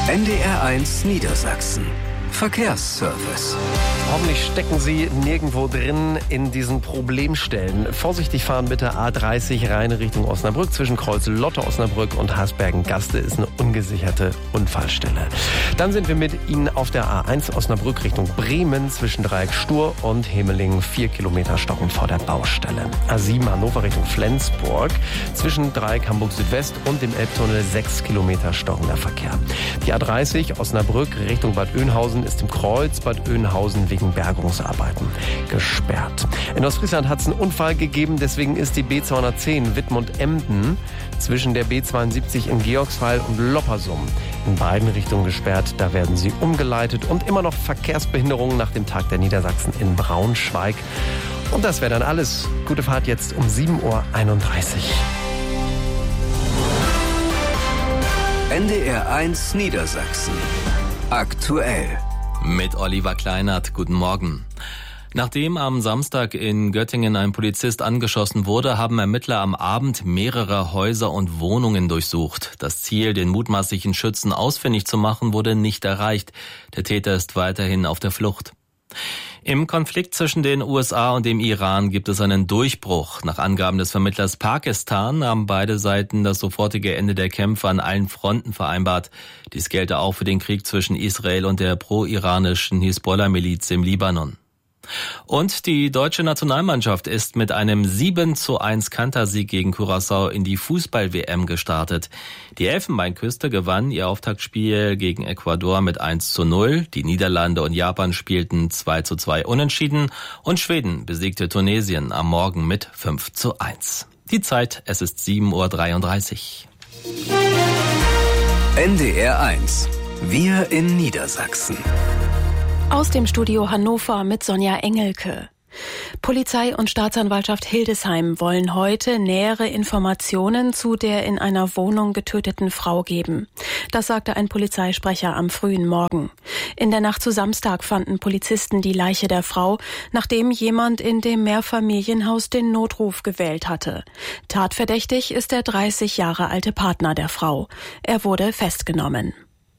NDR1 Niedersachsen. Verkehrsservice. Hoffentlich stecken Sie nirgendwo drin in diesen Problemstellen. Vorsichtig fahren bitte. A30 rein Richtung Osnabrück. Zwischen Kreuz Lotte-Osnabrück und Hasbergen-Gaste ist eine ungesicherte Unfallstelle. Dann sind wir mit Ihnen auf der A1 Osnabrück Richtung Bremen. Zwischen Dreieck Stur und Hemelingen 4 Kilometer stocken vor der Baustelle. A7 Hannover Richtung Flensburg. Zwischen Dreieck Hamburg Südwest und dem Elbtunnel 6 Kilometer stockender Verkehr. Die A30 Osnabrück Richtung Bad Oeynhausen ist im Kreuz Bad Oeynhausen wegen Bergungsarbeiten gesperrt. In Ostfriesland hat es einen Unfall gegeben, deswegen ist die B210 Wittmund-Emden zwischen der B72 in Georgswald und Loppersum in beiden Richtungen gesperrt. Da werden sie umgeleitet und immer noch Verkehrsbehinderungen nach dem Tag der Niedersachsen in Braunschweig. Und das wäre dann alles. Gute Fahrt jetzt um 7:31 Uhr. NDR1 Niedersachsen. Aktuell. Mit Oliver Kleinert, guten Morgen. Nachdem am Samstag in Göttingen ein Polizist angeschossen wurde, haben Ermittler am Abend mehrere Häuser und Wohnungen durchsucht. Das Ziel, den mutmaßlichen Schützen ausfindig zu machen, wurde nicht erreicht. Der Täter ist weiterhin auf der Flucht. Im Konflikt zwischen den USA und dem Iran gibt es einen Durchbruch. Nach Angaben des Vermittlers Pakistan haben beide Seiten das sofortige Ende der Kämpfe an allen Fronten vereinbart. Dies gelte auch für den Krieg zwischen Israel und der pro-iranischen Hisbollah-Miliz im Libanon. Und die deutsche Nationalmannschaft ist mit einem 7:1 Kantersieg gegen Curaçao in die Fußball-WM gestartet. Die Elfenbeinküste gewann ihr Auftaktspiel gegen Ecuador mit 1:0. Die Niederlande und Japan spielten 2:2 unentschieden und Schweden besiegte Tunesien am Morgen mit 5:1. Die Zeit, es ist 7:33 Uhr. NDR1. Wir in Niedersachsen. Aus dem Studio Hannover mit Sonja Engelke. Polizei und Staatsanwaltschaft Hildesheim wollen heute nähere Informationen zu der in einer Wohnung getöteten Frau geben. Das sagte ein Polizeisprecher am frühen Morgen. In der Nacht zu Samstag fanden Polizisten die Leiche der Frau, nachdem jemand in dem Mehrfamilienhaus den Notruf gewählt hatte. Tatverdächtig ist der 30 Jahre alte Partner der Frau. Er wurde festgenommen.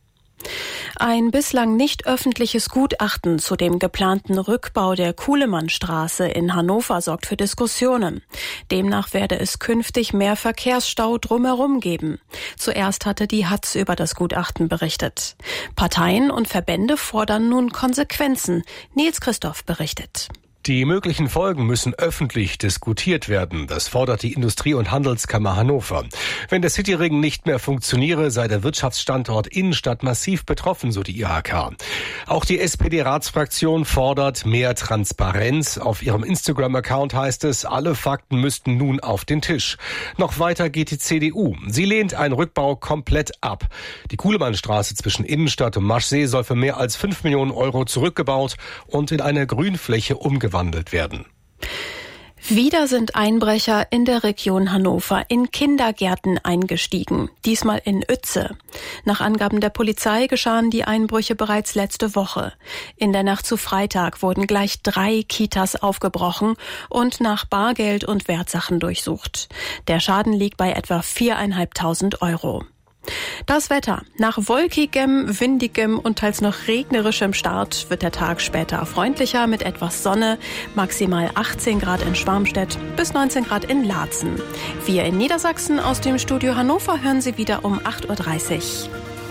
Ein bislang nicht öffentliches Gutachten zu dem geplanten Rückbau der Kuhlemannstraße in Hannover sorgt für Diskussionen. Demnach werde es künftig mehr Verkehrsstau drumherum geben. Zuerst hatte die Hatz über das Gutachten berichtet. Parteien und Verbände fordern nun Konsequenzen. Nils Christoph berichtet. Die möglichen Folgen müssen öffentlich diskutiert werden. Das fordert die Industrie- und Handelskammer Hannover. Wenn der Cityring nicht mehr funktioniere, sei der Wirtschaftsstandort Innenstadt massiv betroffen, so die IHK. Auch die SPD-Ratsfraktion fordert mehr Transparenz. Auf ihrem Instagram-Account heißt es, alle Fakten müssten nun auf den Tisch. Noch weiter geht die CDU. Sie lehnt einen Rückbau komplett ab. Die Kuhlemannstraße zwischen Innenstadt und Maschsee soll für mehr als 5 Millionen Euro zurückgebaut und in eine Grünfläche umgewandelt werden. Wieder sind Einbrecher in der Region Hannover in Kindergärten eingestiegen, diesmal in Uetze. Nach Angaben der Polizei geschahen die Einbrüche bereits letzte Woche. In der Nacht zu Freitag wurden gleich 3 Kitas aufgebrochen und nach Bargeld und Wertsachen durchsucht. Der Schaden liegt bei etwa 4.500 Euro. Das Wetter. Nach wolkigem, windigem und teils noch regnerischem Start wird der Tag später freundlicher mit etwas Sonne, maximal 18 Grad in Schwarmstedt bis 19 Grad in Laatzen. Wir in Niedersachsen aus dem Studio Hannover hören Sie wieder um 8:30 Uhr.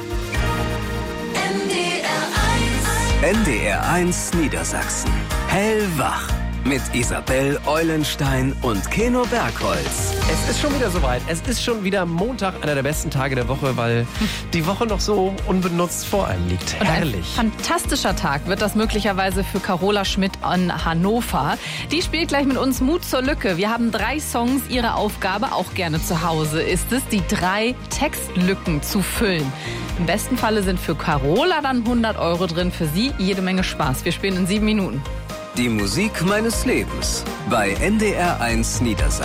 NDR1 Niedersachsen. Hellwach. Mit Isabel Eulenstein und Keno Bergholz. Es ist schon wieder soweit. Es ist schon wieder Montag, einer der besten Tage der Woche, weil die Woche noch so unbenutzt vor einem liegt. Und herrlich. Ein fantastischer Tag wird das möglicherweise für Carola Schmidt in Hannover. Die spielt gleich mit uns Mut zur Lücke. Wir haben 3 Songs. Ihre Aufgabe, auch gerne zu Hause, ist es, die 3 Textlücken zu füllen. Im besten Falle sind für Carola dann 100 Euro drin. Für sie jede Menge Spaß. Wir spielen in 7 Minuten. Die Musik meines Lebens bei NDR1 Niedersachsen.